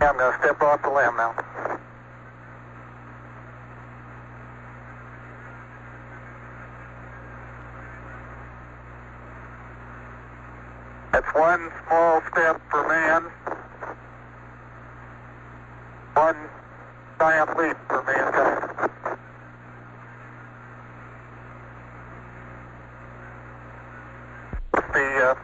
I'm going to step off the limb now. That's one small step for man, one giant leap for mankind. The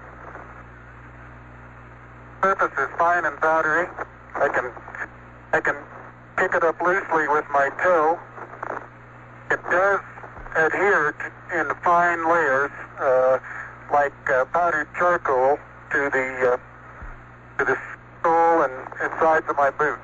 surface is fine and powdery. I can pick it up loosely with my toe. It does adhere in fine layers, like powdered charcoal, to the sole and sides of my boot.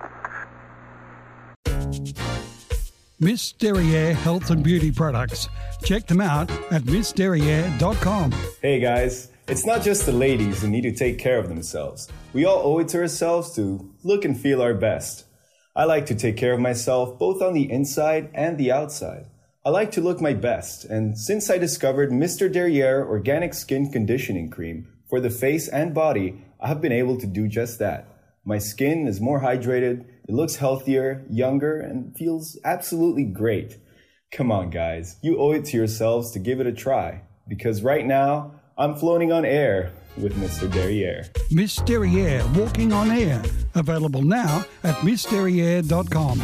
Miss Derriere Health and Beauty Products. Check them out at missderriere.com. Hey guys, it's not just the ladies who need to take care of themselves. We all owe it to ourselves to look and feel our best. I like to take care of myself both on the inside and the outside. I like to look my best, and since I discovered Mr. Derriere Organic Skin Conditioning Cream for the face and body, I have been able to do just that. My skin is more hydrated, it looks healthier, younger, and feels absolutely great. Come on guys, you owe it to yourselves to give it a try, because right now, I'm floating on air with Mr. Derriere. Miss Derriere Walking on Air. Available now at missderriere.com.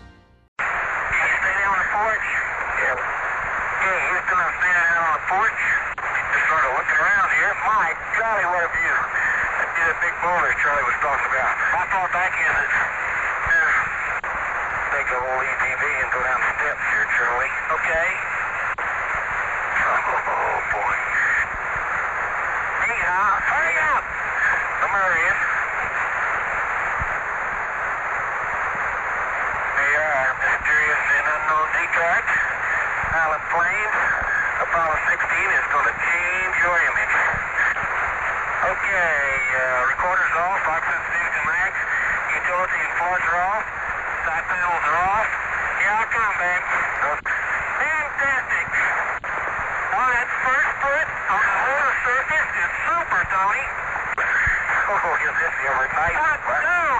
Charlie was talking about. How far back is it? Take a little ETV and go down the steps here, Charlie. Okay. Oh, boy. Hey, hurry up! I'm hurrying. There you are, mysterious and unknown decart. Island Plains. Apollo 16 is going to change your image. Okay, recorder's off, oxygen fusion max, utility and floors are off, side panels are off. Here I come, babe. Fantastic. Oh, that first foot on the lunar surface is super, Tony. Oh, is this the other night? What? No!